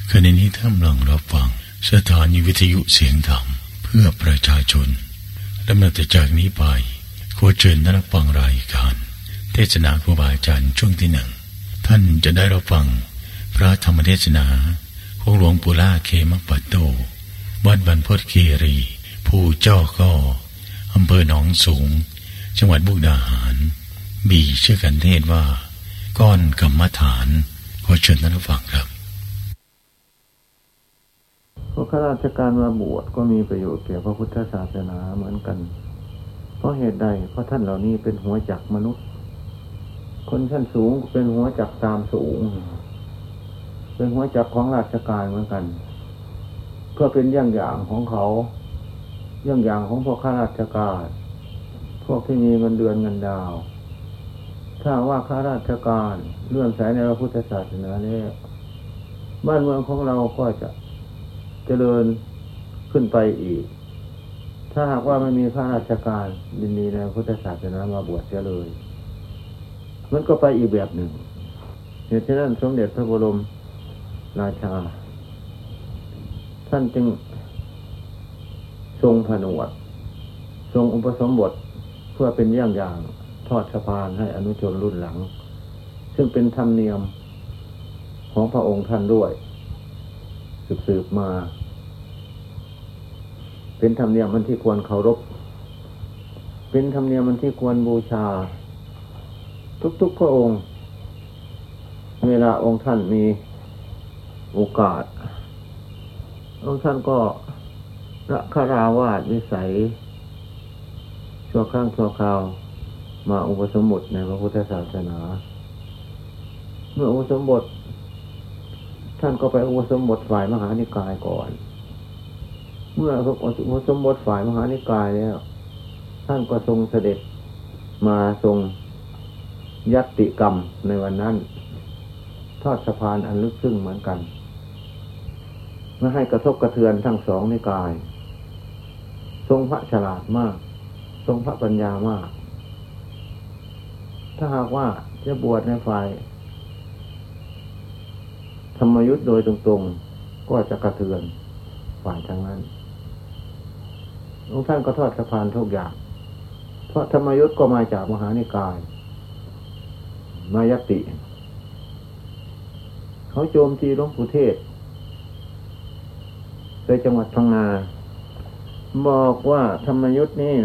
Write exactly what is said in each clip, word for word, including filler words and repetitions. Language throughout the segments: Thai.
ขณะนี้ท่านกำลังรับฟังสถานีวิทยุเสียงธรรมเพื่อประชาชนดำเนินจากนี้ไปขอเชิญท่านรับฟังรายการเทศนาครูบาอาจารย์ช่วงที่หนึ่งท่านจะได้รับฟังพระธรรมเทศนาของหลวงปู่ล่าเขมปัตโตวัดบรรพตคีรีภูเจ้าก้ออำเภอหนองสูงจังหวัดมุกดาหารมีชื่อกันเทศว่าก้อนกรรมฐานขอเชิญท่านรับฟังครับเพราะข้าราชการมาบวชก็มีประโยชน์แก่พระพุทธศาสนาเหมือนกันเพราะเหตุใดเพราะท่านเหล่านี้เป็นหัวจักรมนุษย์คนชั้นสูงเป็นหัวจักรตามสูงเป็นหัวจักรของราชการเหมือนกันเพื่อเป็นอย่างอย่างของเขาอย่างอย่างของพวกข้าราชการพวกที่มีเงินเดือนเงินดาวถ้าว่าข้าราชการเลื่อมใสในพระพุทธศาสนาเนี่ยบ้านเมืองของเราก็จะเจริญขึ้นไปอีกถ้าหากว่าไม่มีข้าราชการยินดีในพุทธศาสนามาบวชเสียเลยมันก็ไปอีกแบบหนึ่งเหตุฉะนั้นสมเด็จพระบรมราชาท่านจึงทรงผนวดทรงอุปสมบทเพื่อเป็นอย่างอย่างทอดสะพานให้อนุชนรุ่นหลังซึ่งเป็นธรรมเนียมของพระองค์ท่านด้วยสืบๆมาเป็นธรรมเนียมมันที่ควรเคารพเป็นธรรมเนียมมันที่ควรบูชาทุกๆพระองค์เวลาองค์ท่านมีโอกาสองค์ท่านก็ละคาราวาสวิสัยชั่วครั้งชั่วคราวมาอุปสมบทในพระพุทธศาสนาเมื่ออุปสมบทท่านก็ไปอุปสมบทฝ่ายมหานิกายก่อนเมื่ออุปสมบทฝ่ายมหานิกายแล้วท่านก็ทรงเสด็จมาทรงยัตติกรรมในวันนั้นทอดสะพานอันลึกซึ้งเหมือนกันไม่ให้กระทบกระเทือนทั้งสองนิกายทรงพระฉลาดมากทรงพระปัญญามากถ้าหากว่าจะบวชในฝ่ายธรรมยุทธ์โดยตรงๆก็จะกระเทือนฝ่ายทางนั้นองค์ท่านก็ทอดสะพานทุกอย่างเพราะธรรมยุทธ์ก็มาจากมหานิกายมายติเขาโจมตีหลวงปู่เทศในจังหวัดพังงาบอกว่าธรรมยุทธ์นี่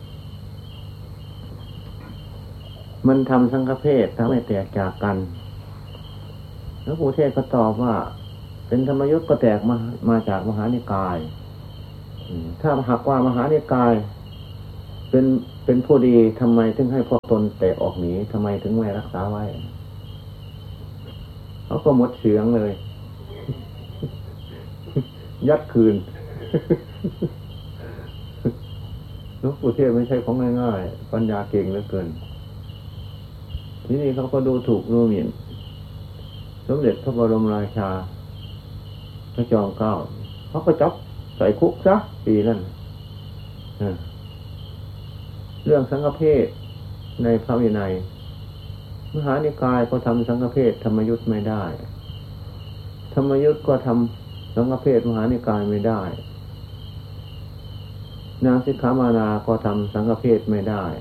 มันทำสังฆเพศทำให้แตกจากกันหลวงปู่เทศก็ตอบว่าเป็นธรรมยุทธ์ก็แตกมามาจากมหานิกายถ้าหากว่ามหานิกายเป็นเป็นผู้ดีทำไมถึงให้พวกตนแตกออกหนีทำไมถึงไม่รักษาไว้เขาก็หมดเสียงเลยยัดคืนหลวงปู่เทศไม่ใช่ของง่ายๆปัญญาเก่งเหลือเกินทีนี้เขาก็ดูถูกดูหมิ่นสมเด็จพระบรมราชาพระจอมเกล้าเขาก็จับใส่คุกซะปีนั่นเรื่องสังฆเพศในพระวินัยมหานิกายก็ทำสังฆเพศธรรมยุทธ์ไม่ได้ธรรมยุทธ์ก็ทำสังฆเพศมหานิกายไม่ได้นางสิกขามานาก็ทำสังฆเพศไม่ได้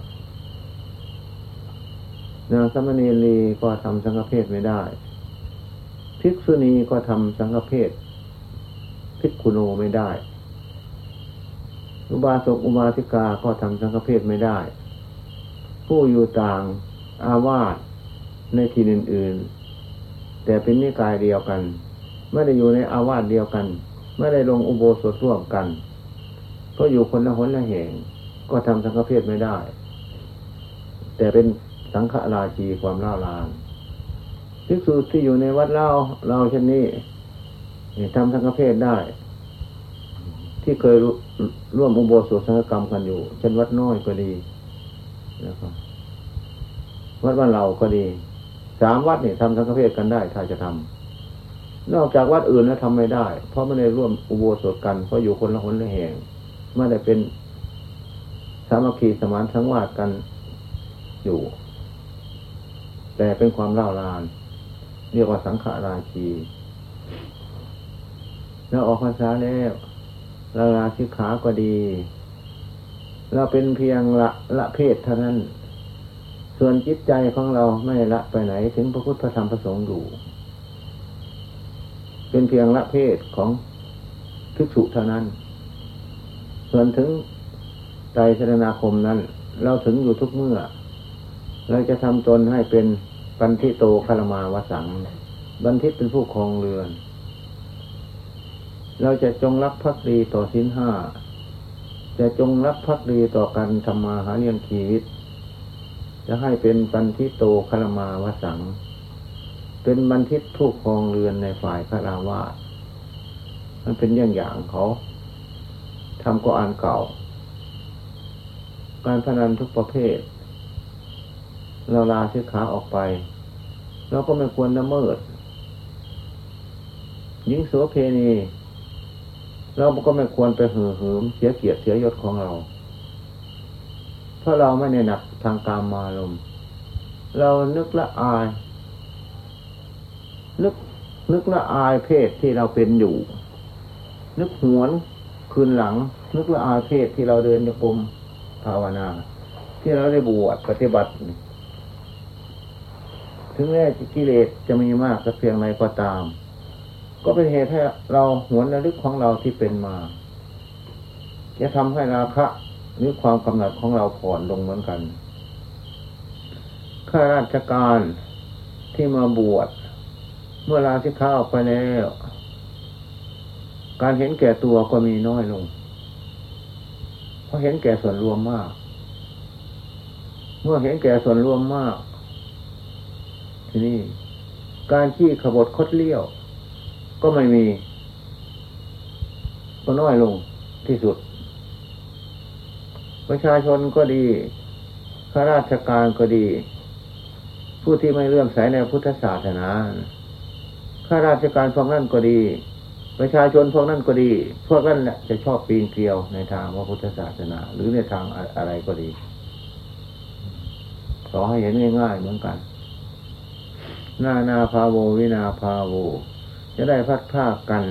นางสมณีลีก็ทำสังฆเพศไม่ได้ภิกษุณีก็ทำสังฆเพศภิกขุโนไม่ได้อุบาสกอุบาสิกาก็ทำสังฆเพศไม่ได้ผู้อยู่ต่างอาวาสในที่อื่นๆแต่เป็นนิกายเดียวกันไม่ได้อยู่ในอาวาสเดียวกันไม่ได้ลงอุโบสถร่วมกันก็อยู่คนละหนละแห่งก็ทำสังฆเพศไม่ได้แต่เป็นสังฆราชีความล่าลานภิกษุที่อยู่ในวัดเล่าเราเช่นนี้ทำสังฆเพศได้ที่เคยร่วมอุโบสถสังฆกรรมกันอยู่เช่นวัดน้อยก็ดีนะครับวัดบ้านเราก็ดีสามวัดนี่ทำสังฆเพศกันได้ถ้าจะทำนอกจากวัดอื่นแล้วทำไม่ได้เพราะไม่ได้ร่วมอุโบสถกันเพราะอยู่คนละหนละแห่งไม่ได้เป็นสามัคคีสมานสังวาสกันอยู่แต่เป็นความเล่าลานเรียกว่าสังฆราชี ฉเราออกพรรษาแล้วเราลาสิกขาก็ดีเราเป็นเพียงละละเพศเท่านั้นส่วนจิตใจของเราไม่ละไปไหนถึงพระพุทธพระธรรมพระสงฆ์อยู่เป็นเพียงละเพศของภิกษุเท่านั้นส่วนถึงไตรสรณคมนั้นเราถึงอยู่ทุกเมื่อเราจะทำตนให้เป็นปันทิโตคารมาวสังบัณฑิตเป็นผู้ครองเรือนเราจะจงรักภักดีต่อศีลห้าจะจงรักภักดีต่อกันทำมาหาเลี้ยงชีวิตจะให้เป็นปันทิโตคารมาวสังเป็นบัณฑิตผู้ครองเรือนในฝ่ายฆราวาสมันเป็นอย่างอย่างเขาทำก็อ่านเก่าการพนันทุกประเภทเราลาสิกขาออกไปเราก็ไม่ควรละเมิดหญิงโสเภณีเราก็ไม่ควรไปหือหืมเสียเกียรติเสียยศของเราเพราะเราไม่ในหนักทางกามารมณ์เรานึกละอายนึกนึกละอายเพศที่เราเป็นอยู่นึกหวนคืนหลังนึกละอายเพศที่เราเดินโยกมภาวนาที่เราได้บวชปฏิบัติถึงแม้กิเลสจะมีมากสักเพียงไรก็ตามก็เป็นเหตุให้เราหวนระลึกของเราที่เป็นมาจะทำให้ราคะหรือความกำหนัดของเราผ่อนลงเหมือนกันข้าราชการที่มาบวชเมื่อลาสิกขาออกไปแล้วการเห็นแก่ตัวก็มีน้อยลงเพราะเห็นแก่ส่วนรวมมากเมื่อเห็นแก่ส่วนรวมมากทีนี้การขี้ขบถคดเลี้ยวก็ไม่มีก็น้อยลงที่สุดประชาชนก็ดีข้าราชการก็ดีผู้ที่ไม่เลื่อมใสในพุทธศาสนาข้าราชการพวกนั้นก็ดีประชาชนพวกนั้นก็ดีพวกนั้นแหละจะชอบปีนเกลียวในทางพระพุทธศาสนาหรือในทางอะไรก็ดีขอให้เห็นง่ายๆเหมือนกันนานาภาโววินาภาโวจะได้พัดพากกัน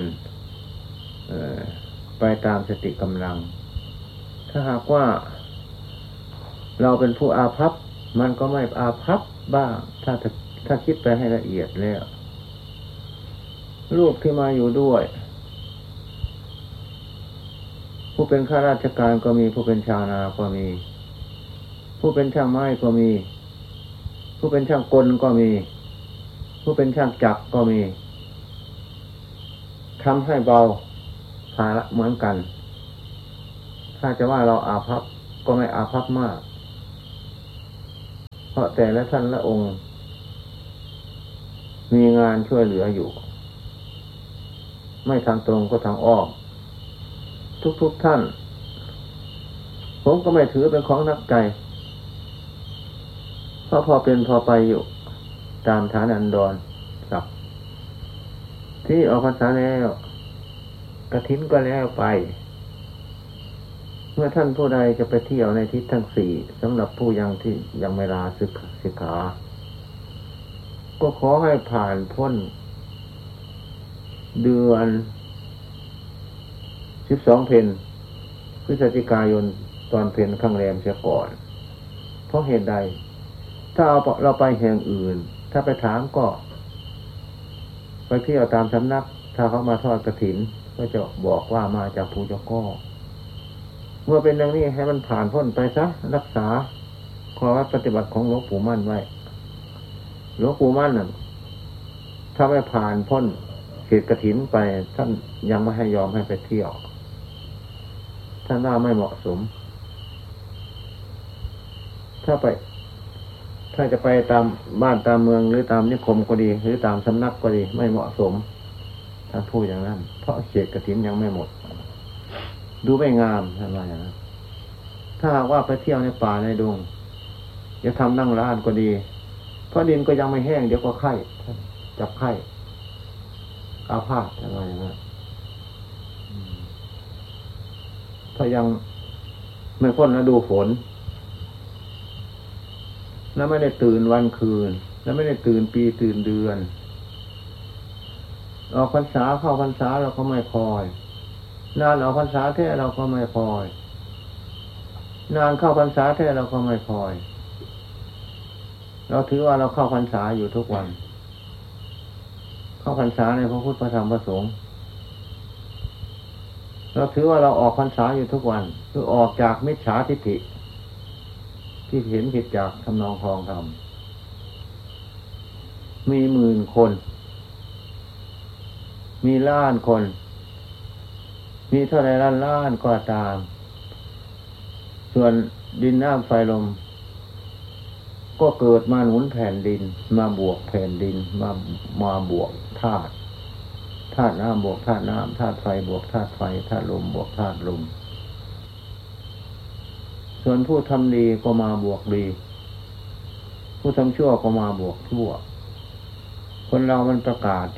ไปตามสติกำลังถ้าหากว่าเราเป็นผู้อาภัพมันก็ไม่อาภัพบ้างถ้าถ้าคิดไปให้ละเอียดแล้วลูกที่มาอยู่ด้วยผู้เป็นข้าราชการก็มีผู้เป็นชาวนาก็มีผู้เป็นช่างไม้ก็มีผู้เป็นช่างกลก็มีผู้เป็นช่างจักรก็มีทำให้เบาภาระเหมือนกันถ้าจะว่าเราอาภัพก็ไม่อาภัพมากเพราะแต่ละท่านละองค์มีงานช่วยเหลืออยู่ไม่ทางตรงก็ทางอ้อมทุกๆ ท่านผมก็ไม่ถือเป็นของนักใจเพราะพอเป็นพอไปอยู่ตามฐานันดรศักดิ์ที่ออกพรรษาแล้วกฐินก็แล้วไปเมื่อท่านผู้ใดจะไปเที่ยวในทิศทั้งสี่สำหรับผู้ยังที่ยังไม่ลาสิกขาก็ขอให้ผ่านพ้นเดือนสิบสองเพ็ญพฤศจิกายนตอนเพ็ญข้างแรมเสียก่อนเพราะเหตุใดถ้าเอาเราไปแห่งอื่นถ้าไปถามก็ไปเที่ยวตามสำนักถ้าเขามาทอดกฐินก็จะบอกว่ามาจากภูเจ้าก้อเมื่อเป็นดังนี้ให้มันผ่านพ้นไปซะรักษาข้อวัดปฏิบัติของหลวงปู่มั่นไว้หลวงปู่มั่นน่ะถ้าไม่ผ่านพ้นเขตกฐินไปท่านยังไม่ให้ยอมให้ไปเที่ยวท่านว่าไม่เหมาะสมถ้าไปถ้าจะไปตามบ้านตามเมืองหรือตามนิคมก็ดีหรือตามสำนักก็ดีไม่เหมาะสมท่านพูดอย่างนั้นเพราะเขตกฐินยังไม่หมดดูไม่งามท่านว่าอย่างนั้นถ้าหากว่าไปเที่ยวในป่าในดงจะทำนั่งร้านก็ดีเพราะดินก็ยังไม่แห้งเดี๋ยวก็ไข้จับไข้อาพาธท่านว่าอย่างนั้นถ้ายังไม่พ้นฤดูฝนแล้วไม่ได้ตื่นวันคืนแล้วไม่ได้ตื่นปีตื่นเดือนออกพรรษาเข้าพรรษาเราก็ไม่คอยนานออกพรรษาแท้เราก็ไม่คอยนานเข้าพรรษาแท้เราก็ไม่คอยเราถือว่าเราเข้าพรรษาอยู่ทุกวันเข้าพรรษาในพระพุทธพระธรรมพระสงฆ์เราถือว่าเราออกพรรษาอยู่ทุกวันคือออกจากมิจฉาทิฏฐิที่เห็นผิดจากทำนองคลองธรรมมีหมื่นคนมีล้านคนมีเท่าไรล้านล้านก็ตามส่วนดินน้ำไฟลมก็เกิดมาหนุนแผ่นดินมาบวกแผ่นดินมามาบวกธาตุธาตุน้ำบวกธาตุน้ำธาตุไฟบวกธาตุไฟธาตุลมบวกธาตุลมส่วนผู้ทำดีก็มาบวกดีผู้ทำชั่วก็มาบวกชั่วคนเรามันประกาศ